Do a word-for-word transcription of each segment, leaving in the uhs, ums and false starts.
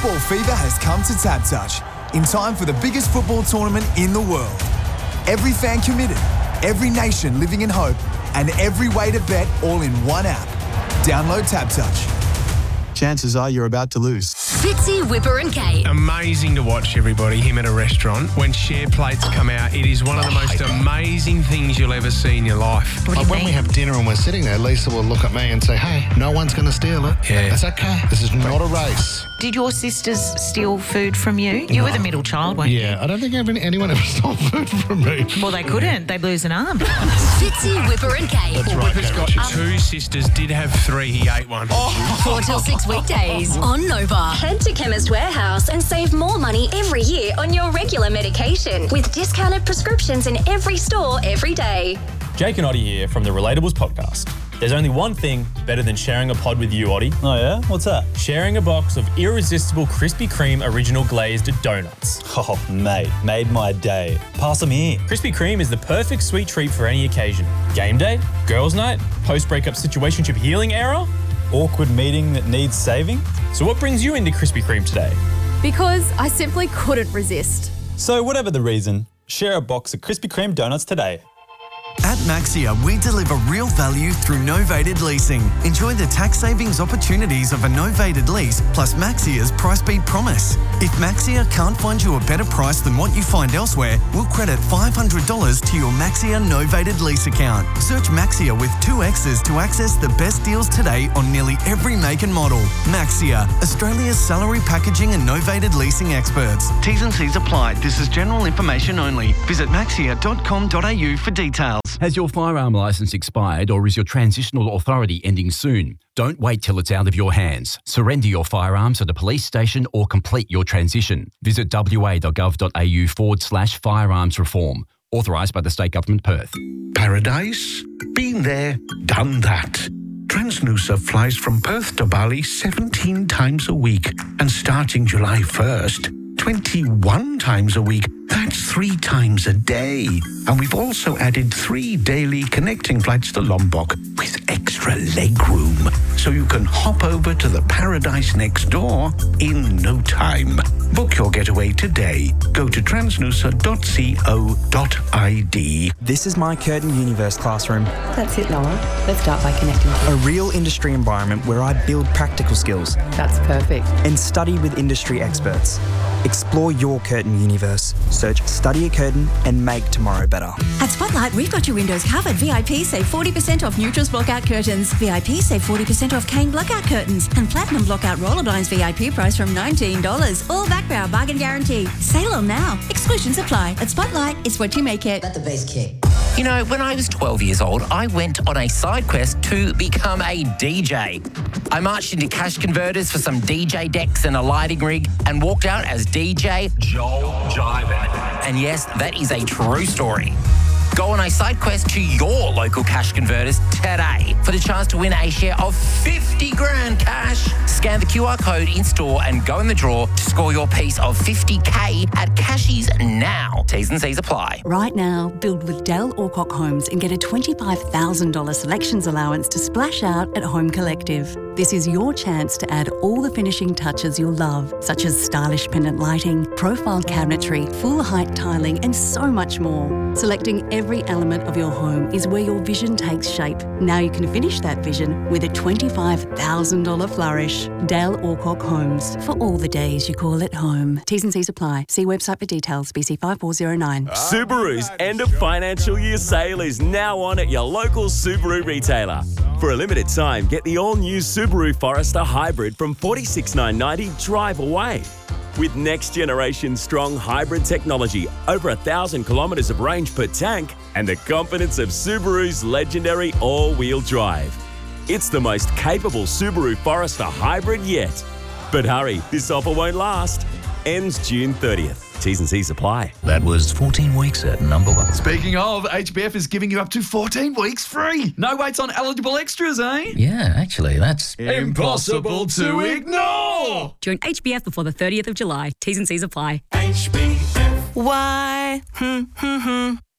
Football fever has come to TABtouch in time for the biggest football tournament in the world. Every fan committed, every nation living in hope, and every way to bet all in one app. Download TABtouch. Chances are you're about to lose. Fitzy, Whipper and Kate. Amazing to watch everybody, him at a restaurant. When share plates come out, it is one of the most amazing things you'll ever see in your life. Like when we have dinner and we're sitting there, Lisa will look at me and say, hey, no one's going to steal it. Yeah. That's okay. This is not a race. Did your sisters steal food from you? You no. were the middle child, weren't yeah, you? Yeah, I don't think anyone ever stole food from me. Well, they couldn't. They'd lose an arm. Fitzy, Whipper and Kate. That's well, right, Whipper's got um, two sisters, did have three, he ate one. Oh. Four till six weekdays on Nova. Head to Chemist Warehouse and save more money every year on your regular medication with discounted prescriptions in every store every day. Jake and Oddie here from the Relatables podcast. There's only one thing better than sharing a pod with you, Oddie. Oh yeah? What's that? Sharing a box of irresistible Krispy Kreme original glazed donuts. Oh, mate, made my day. Pass them here. Krispy Kreme is the perfect sweet treat for any occasion. Game day, girls' night, post-breakup situationship healing era, awkward meeting that needs saving. So what brings you into Krispy Kreme today? Because I simply couldn't resist. So whatever the reason, share a box of Krispy Kreme donuts today. At Maxia, we deliver real value through novated leasing. Enjoy the tax savings opportunities of a novated lease plus Maxia's price beat promise. If Maxia can't find you a better price than what you find elsewhere, we'll credit five hundred dollars to your Maxia novated lease account. Search Maxia with two X's to access the best deals today on nearly every make and model. Maxia, Australia's salary packaging and novated leasing experts. T's and C's apply. This is general information only. Visit maxia dot com dot a u for details. Has your firearm licence expired or is your transitional authority ending soon? Don't wait till it's out of your hands. Surrender your firearms at a police station or complete your transition. Visit wa.gov.au forward slash firearms reform. Authorised by the State Government, Perth. Paradise? Been there, done that. Transnusa flies from Perth to Bali seventeen times a week. And starting July first, twenty-one times a week. That's three times a day. And we've also added three daily connecting flights to Lombok with extra leg room. So you can hop over to the paradise next door in no time. Book your getaway today. Go to transnusa dot co dot I D. This is my Curtin Universe classroom. That's it, Noah. Let's start by connecting. A real industry environment where I build practical skills. That's perfect. And study with industry experts. Explore your Curtin universe. Search Study at Curtin and make tomorrow better. At Spotlight, we've got your windows covered. V I P save forty percent off Neutrals blockout curtains. V I P save forty percent off Kane blackout curtains. And Platinum blockout roller blinds V I P price from nineteen dollars. All backed by our bargain guarantee. Sale on now. Exclusions apply. At Spotlight, it's what you make it. Let the bass kick. You know, when I was twelve years old, I went on a side quest to become a D J. I marched into cash converters for some D J decks and a lighting rig and walked out as D J Joel Jiven. And yes, that is a true story. Go on a side quest to your local cash converters today for the chance to win a share of fifty grand cash. Scan the Q R code in store and go in the draw to score your piece of fifty K at Cashies now. T's and C's apply. Right now, build with Dell Orcock Homes and get a twenty-five thousand dollars selections allowance to splash out at Home Collective. This is your chance to add all the finishing touches you'll love, such as stylish pendant lighting, profile cabinetry, full height tiling, and so much more. Selecting every element of your home is where your vision takes shape. Now you can finish that vision with a twenty-five thousand dollars flourish. Dale Orcock Homes, for all the days you call it home. T's and C's apply. See website for details. B C five four zero nine. Subaru's end of financial year sale is now on at your local Subaru retailer. For a limited time, get the all-new Subaru Forester Hybrid from forty-six thousand nine hundred ninety drive away. With next-generation strong hybrid technology, over a thousand kilometres of range per tank, and the confidence of Subaru's legendary all-wheel drive. It's the most capable Subaru Forester Hybrid yet. But hurry, this offer won't last. Ends June thirtieth. T's and C's apply. That was fourteen weeks at number one. Speaking of, H B F is giving you up to fourteen weeks free. No waits on eligible extras, eh? Yeah, actually, that's impossible to ignore. Join H B F before the thirtieth of July. T's and C's apply. H B F. Why? Hmm, hmm, hmm.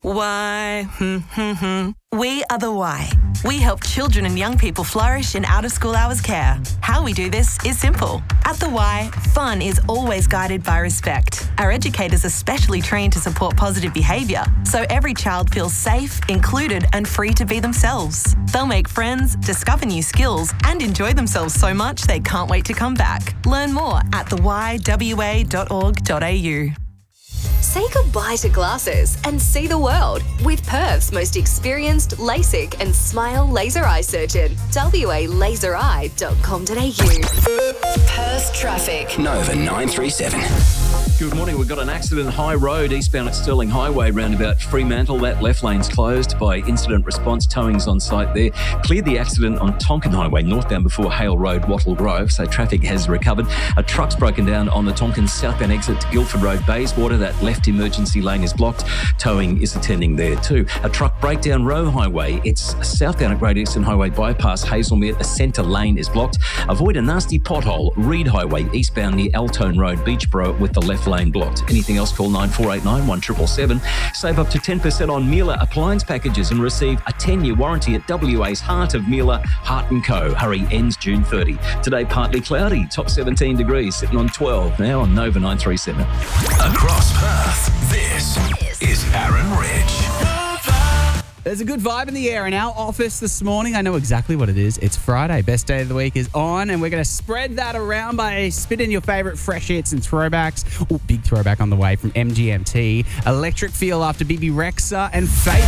Why? Hmm, hmm, hmm. We are the Why. We help children and young people flourish in out-of-school hours care. How we do this is simple. At the Y, fun is always guided by respect. Our educators are specially trained to support positive behaviour, so every child feels safe, included and free to be themselves. They'll make friends, discover new skills and enjoy themselves so much they can't wait to come back. Learn more at the y w a dot org dot a u. Say goodbye to glasses and see the world with Perth's most experienced LASIK and Smile laser eye surgeon. w a laser eye dot com dot a u. Perth traffic. Nova nine three seven. Good morning. We've got an accident High Road eastbound at Stirling Highway roundabout Fremantle. That left lane's closed by incident response. Towing's on site there. Cleared the accident on Tonkin Highway northbound before Hale Road, Wattle Grove. So traffic has recovered. A truck's broken down on the Tonkin southbound exit to Guildford Road, Bayswater. That left emergency lane is blocked. Towing is attending there too. A truck breakdown Roe Highway. It's southbound at Great Eastern Highway bypass Hazelmere. The centre lane is blocked. Avoid a nasty pothole. Reed Highway eastbound near Altone Road, Beachboro with the left lane blocked. Anything else, call nine four eight nine, one seven seven seven. Save up to ten percent on Miele appliance packages and receive a ten-year warranty at W A's Heart of Miele, Heart and Co. Hurry ends June thirtieth. Today, partly cloudy, top seventeen degrees, sitting on twelve. Now on Nova nine three seven. Across Perth, this is Aaron Ridge. There's a good vibe in the air in our office this morning. I know exactly what it is. It's Friday. Best day of the week is on, and we're going to spread that around by spitting your favourite fresh hits and throwbacks. Oh, big throwback on the way from M G M T. Electric Feel after B B Rexa and Faith.